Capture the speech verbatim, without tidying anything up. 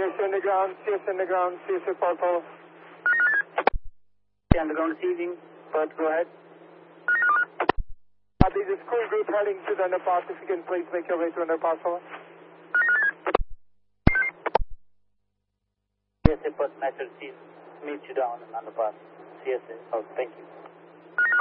S underground, C S underground, C S Paul Polo. Underground receiving, but go ahead. Uh, there's a school group heading to the underpass. If you can please make your way to underpass, over. C S A, but message is meet you down on underpass. C S A, oh, thank you.